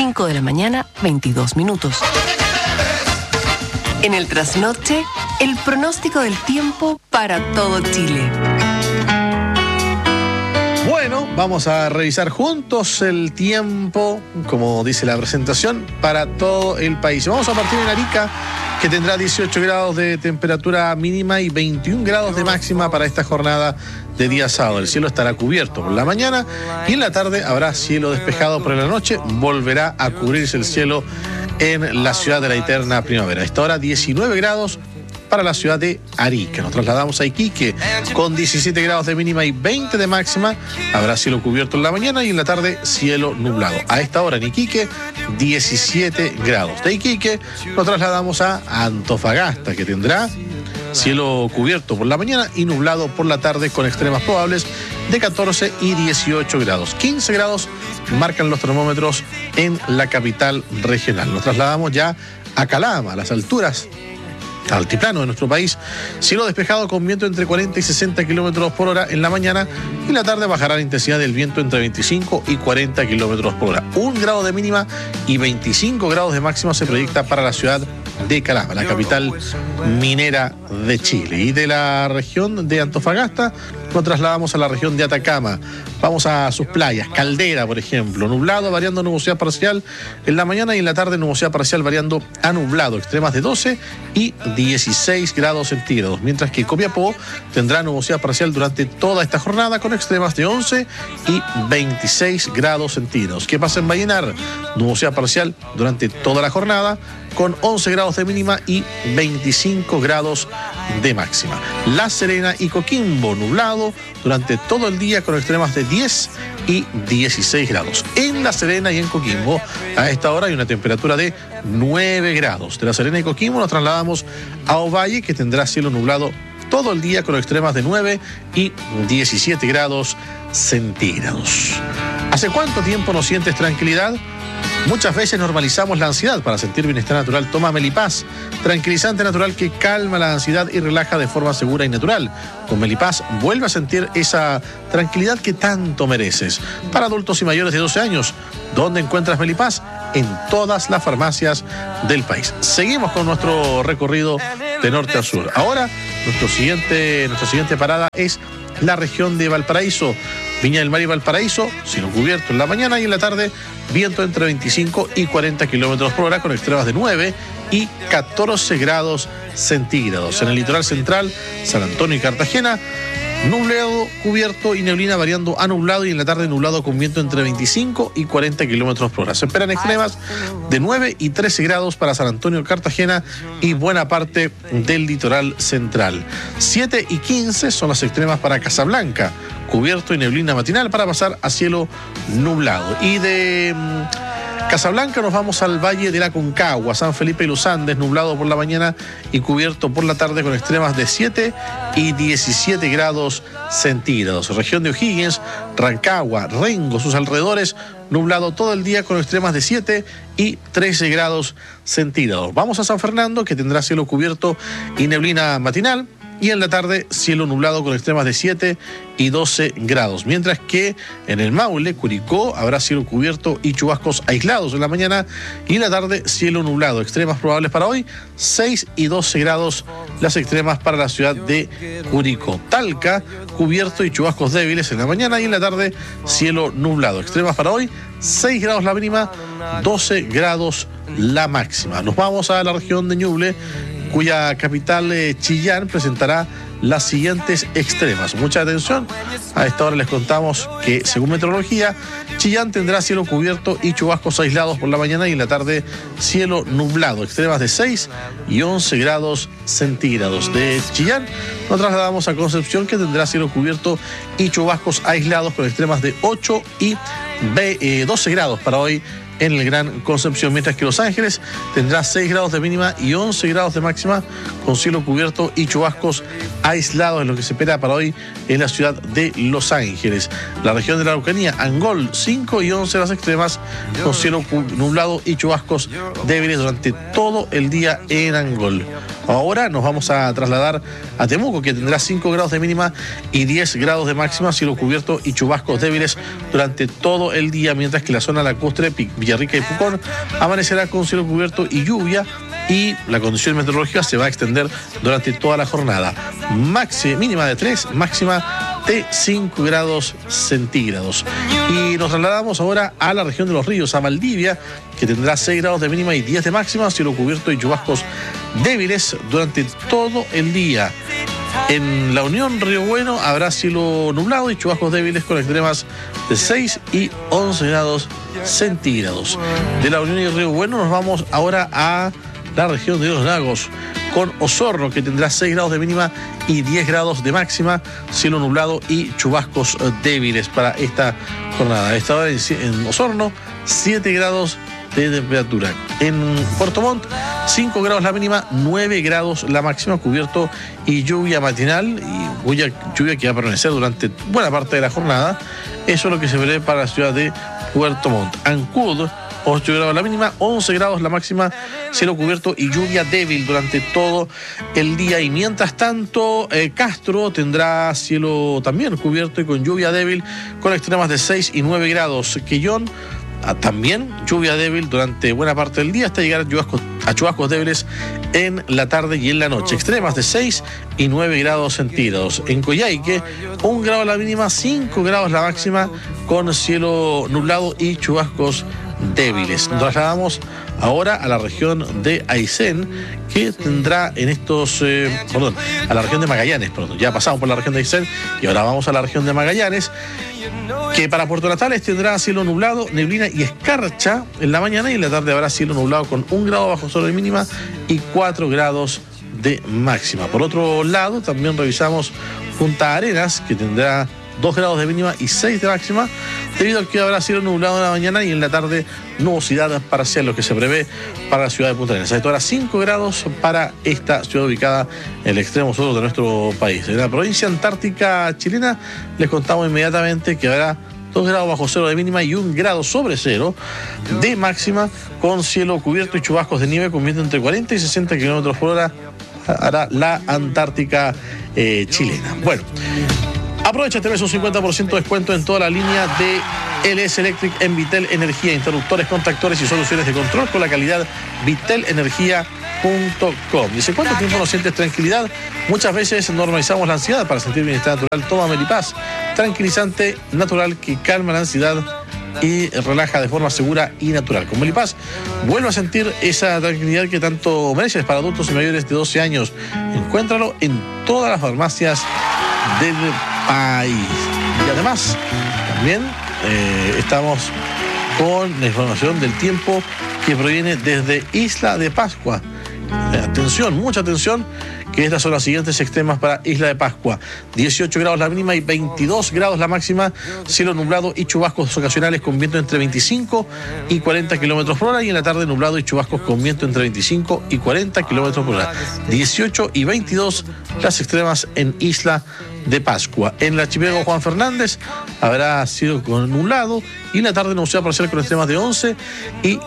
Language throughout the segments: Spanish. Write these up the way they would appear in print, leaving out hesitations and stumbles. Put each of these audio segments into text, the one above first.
5 de la mañana, 22 minutos. En el trasnoche, el pronóstico del tiempo para todo Chile. Bueno, vamos a revisar juntos el tiempo, como dice la presentación, para todo el país. Vamos a partir en Arica, que tendrá 18 grados de temperatura mínima y 21 grados de máxima para esta jornada de día sábado. El cielo estará cubierto por la mañana y en la tarde habrá cielo despejado, pero en la noche volverá a cubrirse el cielo en la ciudad de la eterna primavera. A esta hora 19 grados para la ciudad de Arica. Nos trasladamos a Iquique con 17 grados de mínima y 20 de máxima. Habrá cielo cubierto en la mañana y en la tarde cielo nublado. A esta hora en Iquique 17 grados. De Iquique nos trasladamos a Antofagasta, que tendrá cielo cubierto por la mañana y nublado por la tarde con extremas probables de 14 y 18 grados. 15 grados marcan los termómetros en la capital regional. Nos trasladamos ya a Calama, a las alturas, altiplano de nuestro país. Cielo despejado con viento entre 40 y 60 kilómetros por hora en la mañana y en la tarde bajará la intensidad del viento entre 25 y 40 kilómetros por hora. 1 grado de mínima y 25 grados de máxima se proyecta para la ciudad de Calama, la capital minera de Chile. Y de la región de Antofagasta nos trasladamos a la región de Atacama. Vamos a sus playas, Caldera, por ejemplo, nublado, variando nubosidad parcial en la mañana y en la tarde nubosidad parcial variando a nublado, extremas de 12 y 16 grados centígrados, mientras que Copiapó tendrá nubosidad parcial durante toda esta jornada con extremas de 11 y 26 grados centígrados. ¿Qué pasa en Vallenar? Nubosidad parcial durante toda la jornada con 11 grados de mínima y 25 grados de máxima. La Serena y Coquimbo, nublado durante todo el día con extremas de 10 y 16 grados. En La Serena y en Coquimbo, a esta hora hay una temperatura de 9 grados. De La Serena y Coquimbo nos trasladamos a Ovalle, que tendrá cielo nublado todo el día con extremas de 9 y 17 grados centígrados. ¿Hace cuánto tiempo no sientes tranquilidad? Muchas veces normalizamos la ansiedad. Para sentir bienestar natural, toma Melipaz, tranquilizante natural que calma la ansiedad y relaja de forma segura y natural. Con Melipaz vuelve a sentir esa tranquilidad que tanto mereces. Para adultos y mayores de 12 años, ¿dónde encuentras Melipaz? En todas las farmacias del país. Seguimos con nuestro recorrido de norte a sur. Ahora, nuestra siguiente parada es la región de Valparaíso. Viña del Mar y Valparaíso, cielo cubierto en la mañana y en la tarde, viento entre 25 y 40 kilómetros por hora con extremas de 9 y 14 grados centígrados. En el litoral central, San Antonio y Cartagena, nublado, cubierto y neblina variando a nublado y en la tarde nublado con viento entre 25 y 40 kilómetros por hora. Se esperan extremas de 9 y 13 grados para San Antonio, Cartagena y buena parte del litoral central. 7 y 15 son las extremas para Casablanca, cubierto y neblina matinal para pasar a cielo nublado. Y de Casablanca nos vamos al Valle de la Concagua, San Felipe y Los Andes, nublado por la mañana y cubierto por la tarde con extremas de 7 y 17 grados centígrados. Región de O'Higgins, Rancagua, Rengo, sus alrededores, nublado todo el día con extremas de 7 y 13 grados centígrados. Vamos a San Fernando, que tendrá cielo cubierto y neblina matinal. Y en la tarde, cielo nublado con extremas de 7 y 12 grados. Mientras que en el Maule, Curicó, habrá cielo cubierto y chubascos aislados en la mañana. Y en la tarde, cielo nublado. Extremas probables para hoy, 6 y 12 grados las extremas para la ciudad de Curicó. Talca, cubierto y chubascos débiles en la mañana. Y en la tarde, cielo nublado. Extremas para hoy, 6 grados la mínima, 12 grados la máxima. Nos vamos a la región de Ñuble, cuya capital Chillán presentará las siguientes extremas. Mucha atención, a esta hora les contamos que según meteorología, Chillán tendrá cielo cubierto y chubascos aislados por la mañana y en la tarde cielo nublado, extremas de 6 y 11 grados centígrados. De Chillán nos trasladamos a Concepción, que tendrá cielo cubierto y chubascos aislados con extremas de 8 y 12 grados para hoy en el Gran Concepción, mientras que Los Ángeles tendrá 6 grados de mínima y 11 grados de máxima con cielo cubierto y chubascos aislados, en lo que se espera para hoy en la ciudad de Los Ángeles. La región de la Araucanía, Angol, 5 y 11 las extremas con cielo nublado y chubascos débiles durante todo el día en Angol. Ahora nos vamos a trasladar a Temuco, que tendrá 5 grados de mínima y 10 grados de máxima, cielo cubierto y chubascos débiles durante todo el día, mientras que la zona lacustre, Villarrica y Pucón amanecerá con cielo cubierto y lluvia, y la condición meteorológica se va a extender durante toda la jornada. Mínima de 3, máxima de 5 grados centígrados. Y nos trasladamos ahora a la región de Los Ríos, a Valdivia, que tendrá 6 grados de mínima y 10 de máxima, cielo cubierto y chubascos débiles durante todo el día. En la Unión Río Bueno habrá cielo nublado y chubascos débiles con extremas de 6 y 11 grados centígrados. De la Unión y Río Bueno nos vamos ahora a la región de Los Lagos, con Osorno, que tendrá 6 grados de mínima y 10 grados de máxima, cielo nublado y chubascos débiles para esta jornada. A esta hora en Osorno, 7 grados de temperatura. En Puerto Montt, 5 grados la mínima, 9 grados la máxima, cubierto y lluvia matinal, y lluvia que va a permanecer durante buena parte de la jornada. Eso es lo que se prevé para la ciudad de Puerto Montt. Ancud, 8 grados la mínima, 11 grados la máxima, cielo cubierto y lluvia débil durante todo el día. Y mientras tanto, Castro tendrá cielo también cubierto y con lluvia débil, con extremas de 6 y 9 grados. Quellón, también lluvia débil durante buena parte del día, hasta llegar a chubascos débiles en la tarde y en la noche. Extremas de 6 y 9 grados centígrados. En Coyhaique, 1 grado la mínima, 5 grados la máxima, con cielo nublado y chubascos débiles. Nos trasladamos ahora a la región de Aysén, que tendrá en estos... a la región de Magallanes, ya pasamos por la región de Aysén y ahora vamos a la región de Magallanes, que para Puerto Natales tendrá cielo nublado, neblina y escarcha en la mañana, y en la tarde habrá cielo nublado con 1 grado bajo cero de mínima y 4 grados de máxima. Por otro lado, también revisamos Punta Arenas, que tendrá 2 grados de mínima y 6 de máxima, debido a que habrá cielo nublado en la mañana y en la tarde nubosidad parcial, lo que se prevé para la ciudad de Punta Arenas. Esto ahora 5 grados para esta ciudad ubicada en el extremo sur de nuestro país. En la provincia antártica chilena les contamos inmediatamente que habrá 2 grados bajo cero de mínima y 1 grado sobre cero de máxima, con cielo cubierto y chubascos de nieve con viento entre 40 y 60 kilómetros por hora hará la Antártica chilena. Bueno, aprovecha, tenés un 50% de descuento en toda la línea de LS Electric en Vitel Energía, interruptores, contactores y soluciones de control con la calidad vitelenergia.com. Dice, ¿cuánto tiempo no sientes tranquilidad? Muchas veces normalizamos la ansiedad. Para sentir bienestar natural, toma Melipaz, tranquilizante natural que calma la ansiedad y relaja de forma segura y natural. Con Melipaz, vuelve a sentir esa tranquilidad que tanto mereces. Para adultos y mayores de 12 años. Encuéntralo en todas las farmacias del país. Y además, también estamos con la información del tiempo que proviene desde Isla de Pascua. Atención, mucha atención, que estas son las siguientes extremas para Isla de Pascua: 18 grados la mínima y 22 grados la máxima, cielo nublado y chubascos ocasionales con viento entre 25 y 40 kilómetros por hora, y en la tarde nublado y chubascos con viento entre 25 y 40 kilómetros por hora. 18 y 22 las extremas en Isla de Pascua. En el archipiélago Juan Fernández habrá cielo nublado y en la tarde nubosidad parcial con extremas de 11 y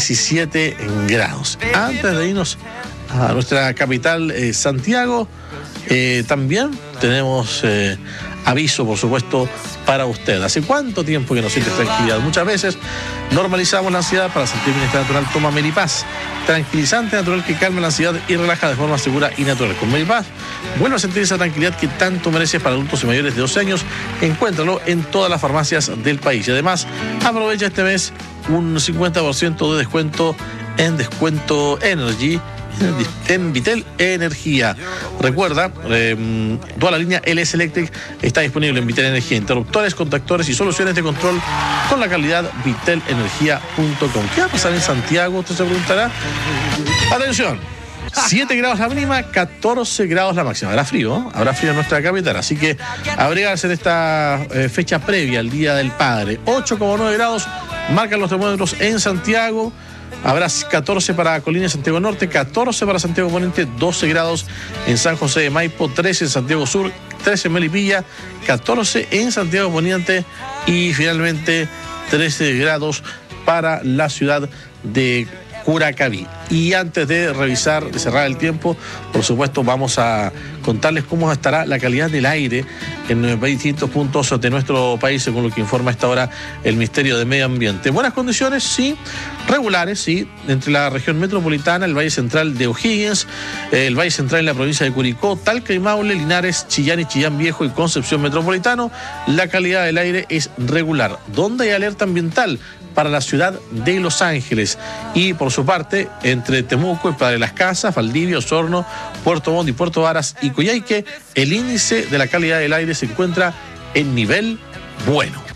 17 grados. Antes de irnos a nuestra capital, Santiago, también tenemos aviso, por supuesto, para usted. ¿Hace cuánto tiempo que no sientes tranquilidad? Muchas veces normalizamos la ansiedad. Para sentir bienestar natural, toma Melipaz, tranquilizante natural que calma la ansiedad y relaja de forma segura y natural. Con Melipaz, vuelve a sentir esa tranquilidad que tanto mereces. Para adultos y mayores de 12 años, encuéntralo en todas las farmacias del país. Y además, aprovecha este mes un 50% de descuento en Descuento Energy en Vitel Energía. Recuerda, toda la línea LS Electric está disponible en Vitel Energía, interruptores, contactores y soluciones de control con la calidad vitelenergia.com. ¿Qué va a pasar en Santiago? Usted se preguntará. Atención, 7 grados la mínima, 14 grados la máxima. Habrá frío en nuestra capital, así que abrigarse en esta fecha previa al Día del Padre. 8,9 grados marcan los termómetros en Santiago. Habrá 14 para Colina y Santiago Norte, 14 para Santiago Poniente, 12 grados en San José de Maipo, 13 en Santiago Sur, 13 en Melipilla, 14 en Santiago Poniente y finalmente 13 grados para la ciudad de Curacaví. Y antes de revisar, de cerrar el tiempo, por supuesto vamos a contarles cómo estará la calidad del aire en distintos puntos de nuestro país, según lo que informa a esta hora el Ministerio de Medio Ambiente. Buenas condiciones, sí, regulares, sí, entre la región metropolitana, el Valle Central de O'Higgins, el Valle Central en la provincia de Curicó, Talca y Maule, Linares, Chillán y Chillán Viejo y Concepción Metropolitano, la calidad del aire es regular. ¿Dónde hay alerta ambiental? Para la ciudad de Los Ángeles. Y por su parte, entre Temuco y Padre Las Casas, Valdivia, Osorno, Puerto Montt y Puerto Varas y Coyhaique, el índice de la calidad del aire se encuentra en nivel bueno.